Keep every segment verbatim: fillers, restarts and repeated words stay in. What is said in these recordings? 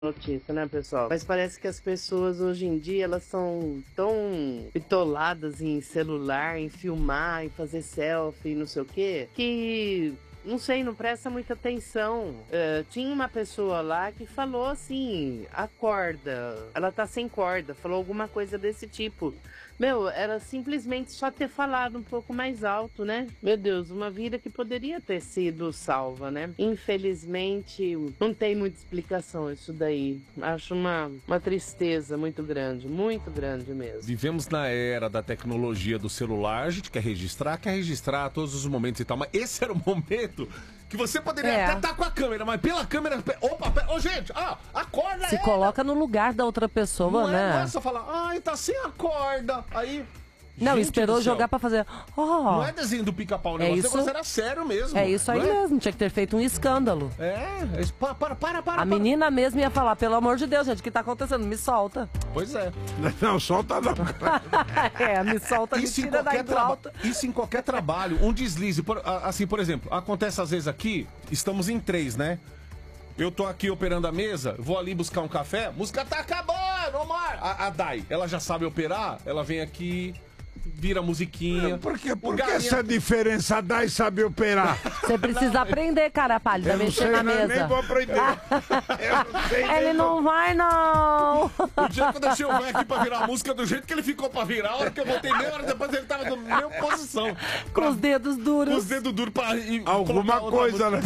notícia, né, pessoal? Mas parece que as pessoas hoje em dia, elas são tão bitoladas em celular, em filmar, em fazer selfie, não sei o quê, que... não sei, não presta muita atenção. Uh, tinha uma pessoa lá que falou assim, a corda, ela tá sem corda, falou alguma coisa desse tipo. Meu, era simplesmente só ter falado um pouco mais alto, né? Meu Deus, uma vida que poderia ter sido salva, né? Infelizmente, não tem muita explicação isso daí. Acho uma, uma tristeza muito grande, muito grande mesmo. Vivemos na era da tecnologia do celular, a gente quer registrar, quer registrar todos os momentos e tal, mas esse era o momento que você poderia É. até estar com a câmera, mas pela câmera... Opa, pera, ô gente, ah, acorda Se ela. coloca no lugar da outra pessoa, Não é, né? não é só falar, ai, tá sem a corda, aí... Não, gente esperou do céu. jogar pra fazer... Oh, Não é desenho do pica-pau, o É negócio, isso- o negócio era sério mesmo. é isso aí não é? mesmo, tinha que ter feito um escândalo. É, é isso- para, para, para, para. A menina mesmo ia falar, pelo amor de Deus, gente, o que tá acontecendo? Me solta. Pois é. Não, solta não. É, me solta, me Isso em, tira daí qualquer do traba- alto. isso em qualquer trabalho, um deslize. Por- a- assim, por exemplo, acontece às vezes aqui, estamos em três, né? Eu tô aqui operando a mesa, vou ali buscar um café, a música tá acabando, Omar! A, a Dai, ela já sabe operar, ela vem aqui, vira a musiquinha. Por que, O por que galinha- essa diferença dá e sabe operar? Você precisa aprender, cara pálida, Eu não mexer sei, na não, mesa. nem vou aprender. Eu não sei, nem Ele vou- não vai, não. O dia que eu deixei o velho aqui pra virar a música do jeito que ele ficou pra virar, a hora que eu voltei meia hora depois ele tava na mesma posição. Com os dedos Com duros. os dedos duros pra... e- Alguma colocar outra coisa, né?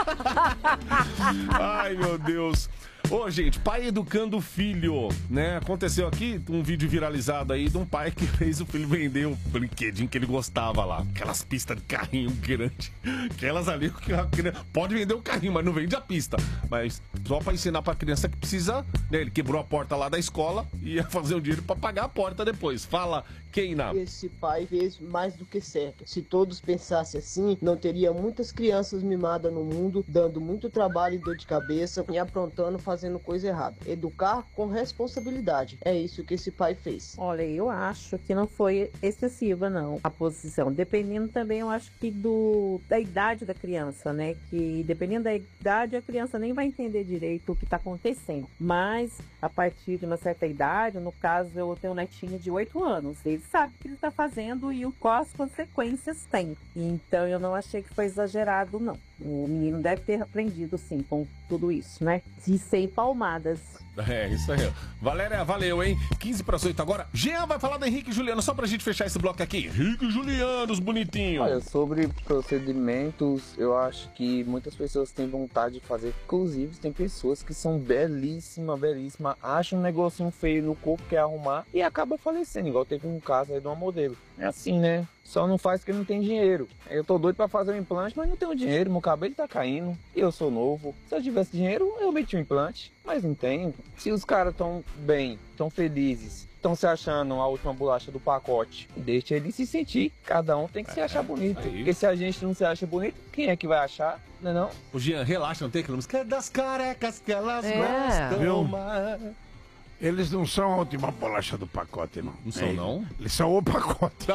Ai, meu Deus. Ô, gente, pai educando o filho, né? Aconteceu aqui um vídeo viralizado aí de um pai que fez o filho vender o brinquedinho que ele gostava lá. Aquelas pistas de carrinho grande. Aquelas ali, que a criança- pode vender o carrinho, mas não vende a pista. Mas só pra ensinar pra criança que precisa, né? Ele quebrou a porta lá da escola e ia fazer o dinheiro pra pagar a porta depois. Fala, Keina. Esse pai fez mais do que certo. Se todos pensassem assim, não teria muitas crianças mimadas no mundo, dando muito trabalho e dor de cabeça e aprontando, fazendo coisa errada. Educar com responsabilidade. É isso que esse pai fez. Olha, eu acho que não foi excessiva, não, a posição. Dependendo também, eu acho que do, da idade da criança, né? Que dependendo da idade, a criança nem vai entender direito o que está acontecendo. Mas, a partir de uma certa idade, no caso, eu tenho um netinho de oito anos. Ele sabe o que ele está fazendo e o quais consequências tem. Então, eu não achei que foi exagerado, não. O menino deve ter aprendido, sim, com tudo isso, né? E sem palmadas. É, isso aí. Valéria, valeu, hein? quinze para as oito agora. Jean vai falar do Henrique e Juliano, só pra gente fechar esse bloco aqui. Henrique e Juliano, os bonitinhos. Olha, sobre procedimentos, eu acho que muitas pessoas têm vontade de fazer. Inclusive, tem pessoas que são belíssimas, belíssimas, acham um negocinho feio no corpo, quer arrumar e acaba falecendo. Igual teve um caso aí de uma modelo. É assim, né? Só não faz porque não tem dinheiro. Eu tô doido pra fazer um implante, mas não tenho dinheiro, meu cabelo tá caindo, e eu sou novo. Se eu tivesse dinheiro, eu meti um implante, mas não tenho. Se os caras tão bem, tão felizes, estão se achando a última bolacha do pacote, deixa eles se sentir. Cada um tem que se achar bonito. aí. Porque se a gente não se acha bonito, quem é que vai achar? Não é não? O Jean, relaxa, não tem aquela música. É das carecas que elas É. gostam Viu? mais. Eles não são a última bolacha do pacote, não. Não são, É, não? Eles são o pacote.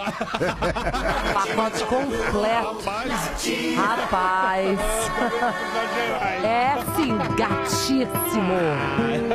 Pacote completo. Rapaz, Rapaz. É sim, gatíssimo.